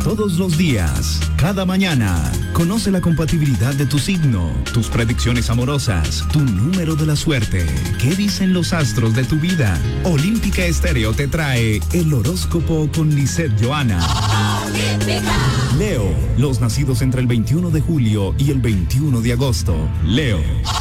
todos los días, cada mañana. Conoce la compatibilidad de tu signo, tus predicciones amorosas, tu número de la suerte. ¿Qué dicen los astros de tu vida? Olímpica Estéreo te trae el horóscopo con Lisette Johanna. Leo, los nacidos entre el 21 de julio y el 21 de agosto. Leo.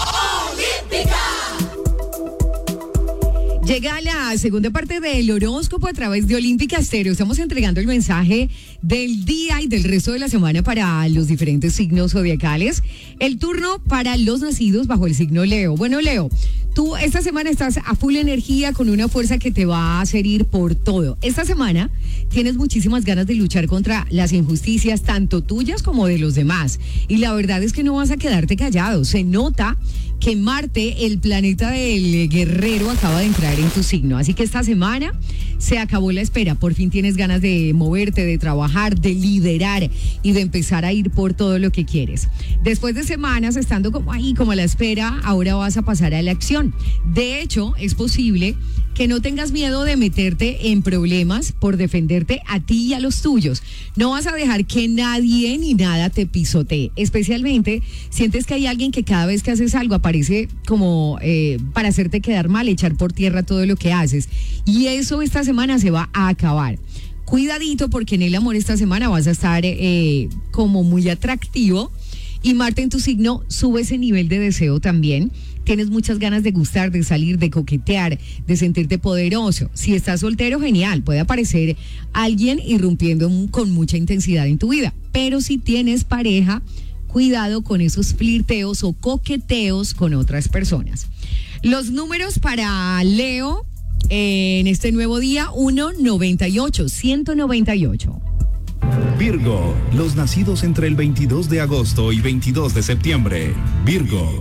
Llega la segunda parte del horóscopo a través de Olímpica Estéreo. Estamos entregando el mensaje del día y del resto de la semana para los diferentes signos zodiacales. El turno para los nacidos bajo el signo Leo. Bueno, Leo, tú esta semana estás a full energía con una fuerza que te va a hacer ir por todo. Esta semana tienes muchísimas ganas de luchar contra las injusticias, tanto tuyas como de los demás. Y la verdad es que no vas a quedarte callado. Se nota que Marte, el planeta del guerrero, acaba de entrar en tu signo. Así que esta semana se acabó la espera. Por fin tienes ganas de moverte, de trabajar, de liderar y de empezar a ir por todo lo que quieres. Después de semanas estando como ahí, como a la espera, ahora vas a pasar a la acción. De hecho, es posible que no tengas miedo de meterte en problemas por defenderte a ti y a los tuyos. No vas a dejar que nadie ni nada te pisotee. Especialmente, sientes que hay alguien que cada vez que haces algo aparece como para hacerte quedar mal, echar por tierra todo lo que haces. Y eso esta semana se va a acabar. Cuidadito, porque en el amor esta semana vas a estar como muy atractivo. Y Marte en tu signo sube ese nivel de deseo también. Tienes muchas ganas de gustar, de salir, de coquetear, de sentirte poderoso. Si estás soltero, genial, puede aparecer alguien irrumpiendo con mucha intensidad en tu vida. Pero si tienes pareja, cuidado con esos flirteos o coqueteos con otras personas. Los números para Leo en este nuevo día: 198, 198. Virgo, los nacidos entre el 22 de agosto y 22 de septiembre. Virgo.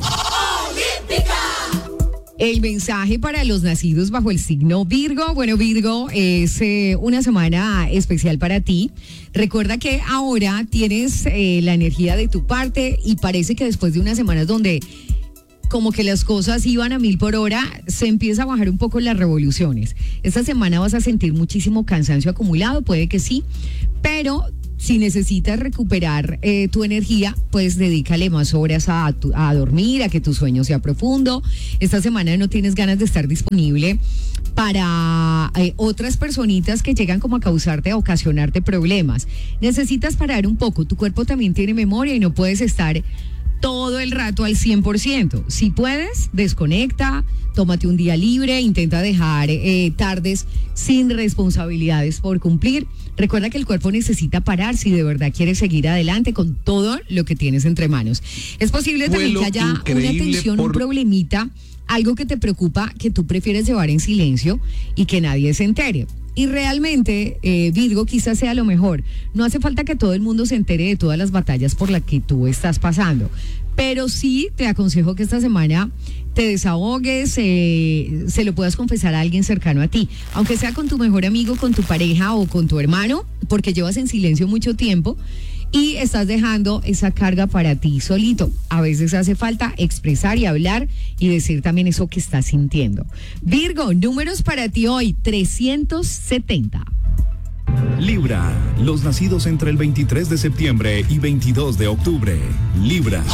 El mensaje para los nacidos bajo el signo Virgo. Bueno, Virgo, es una semana especial para ti. Recuerda que ahora tienes la energía de tu parte y parece que después de unas semanas donde como que las cosas iban a 1000 por hora, se empieza a bajar un poco las revoluciones. Esta semana vas a sentir muchísimo cansancio acumulado, puede que sí, pero si necesitas recuperar tu energía, pues dedícale más horas a dormir, a que tu sueño sea profundo. Esta semana no tienes ganas de estar disponible para otras personitas que llegan como a causarte, a ocasionarte problemas. Necesitas parar un poco, tu cuerpo también tiene memoria y no puedes estar todo el rato al 100%. Si puedes, desconecta, tómate un día libre, intenta dejar tardes sin responsabilidades por cumplir. Recuerda que el cuerpo necesita parar si de verdad quieres seguir adelante con todo lo que tienes entre manos. Es posible también que haya una tensión, un problemita, algo que te preocupa, que tú prefieres llevar en silencio y que nadie se entere. Y realmente, Virgo, quizás sea lo mejor. No hace falta que todo el mundo se entere de todas las batallas por las que tú estás pasando. Pero sí te aconsejo que esta semana te desahogues, se lo puedas confesar a alguien cercano a ti. Aunque sea con tu mejor amigo, con tu pareja o con tu hermano, porque llevas en silencio mucho tiempo y estás dejando esa carga para ti solito. A veces hace falta expresar y hablar y decir también eso que estás sintiendo. Virgo, números para ti hoy: 370. Libra, los nacidos entre el 23 de septiembre y 22 de octubre. Libra.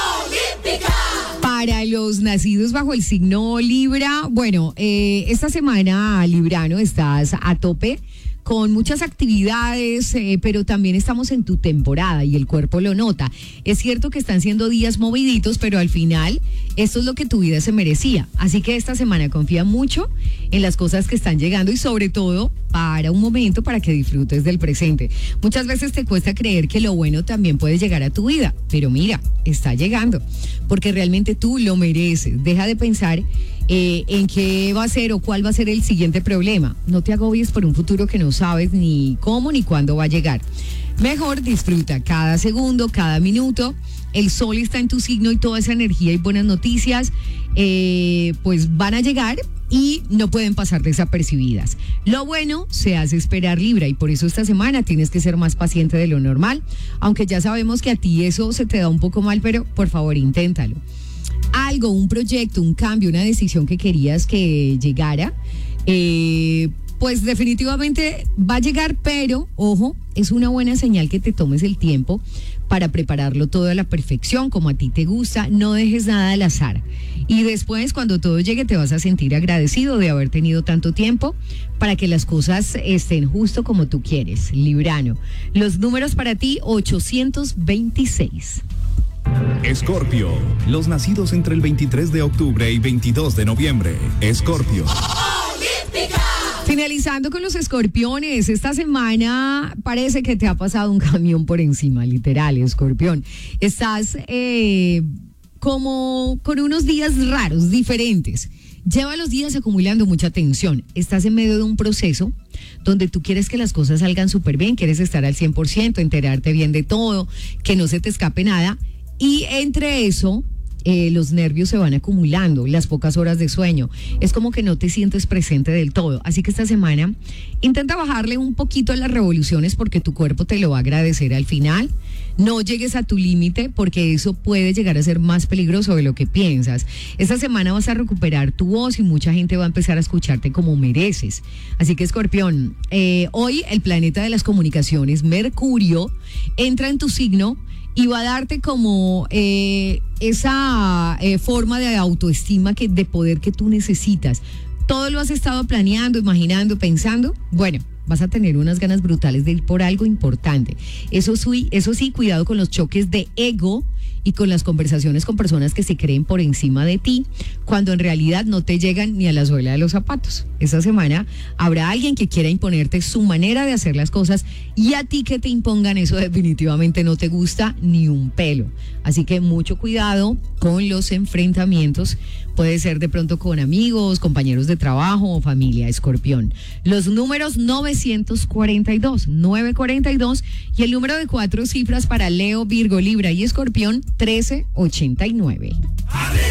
Para los nacidos bajo el signo Libra, bueno, esta semana, Librano, estás a tope con muchas actividades, pero también estamos en tu temporada y el cuerpo lo nota. Es cierto que están siendo días moviditos, pero al final esto es lo que tu vida se merecía. Así que esta semana confía mucho en las cosas que están llegando y sobre todo para un momento para que disfrutes del presente. Muchas veces te cuesta creer que lo bueno también puede llegar a tu vida, pero mira, está llegando, porque realmente tú lo mereces. Deja de pensar en qué va a ser o cuál va a ser el siguiente problema. No te agobies por un futuro que no sabes ni cómo ni cuándo va a llegar. Mejor disfruta cada segundo, cada minuto. El sol está en tu signo y toda esa energía y buenas noticias pues van a llegar y no pueden pasar desapercibidas. Lo bueno se hace esperar, Libra, y por eso esta semana tienes que ser más paciente de lo normal, aunque ya sabemos que a ti eso se te da un poco mal, pero por favor inténtalo. Algo, un proyecto, un cambio, una decisión que querías que llegara, pues definitivamente va a llegar, pero, ojo, es una buena señal que te tomes el tiempo para prepararlo todo a la perfección, como a ti te gusta, no dejes nada al azar. Y después, cuando todo llegue, te vas a sentir agradecido de haber tenido tanto tiempo para que las cosas estén justo como tú quieres. Librano. Los números para ti, 826. Escorpio, los nacidos entre el 23 de octubre y 22 de noviembre. Escorpio. Finalizando con los escorpiones, esta semana parece que te ha pasado un camión por encima, literal, escorpión. Estás como con unos días raros, diferentes. Lleva los días acumulando mucha tensión. Estás en medio de un proceso donde tú quieres que las cosas salgan súper bien, quieres estar al 100%, enterarte bien de todo, que no se te escape nada. Y entre eso, los nervios se van acumulando, las pocas horas de sueño. Es como que no te sientes presente del todo. Así que esta semana intenta bajarle un poquito a las revoluciones porque tu cuerpo te lo va a agradecer al final. No llegues a tu límite porque eso puede llegar a ser más peligroso de lo que piensas. Esta semana vas a recuperar tu voz y mucha gente va a empezar a escucharte como mereces. Así que, Escorpión, hoy el planeta de las comunicaciones, Mercurio, entra en tu signo y va a darte como esa forma de autoestima, de poder que tú necesitas. Todo lo has estado planeando, imaginando, pensando. Bueno, vas a tener unas ganas brutales de ir por algo importante. Eso sí, cuidado con los choques de ego y con las conversaciones con personas que se creen por encima de ti, cuando en realidad no te llegan ni a la suela de los zapatos. Esta semana habrá alguien que quiera imponerte su manera de hacer las cosas y a ti que te impongan eso definitivamente no te gusta ni un pelo. Así que mucho cuidado con los enfrentamientos. Puede ser de pronto con amigos, compañeros de trabajo o familia, Escorpión. Los números 942 y el número de 4 cifras para Leo, Virgo, Libra y Escorpión, 1389.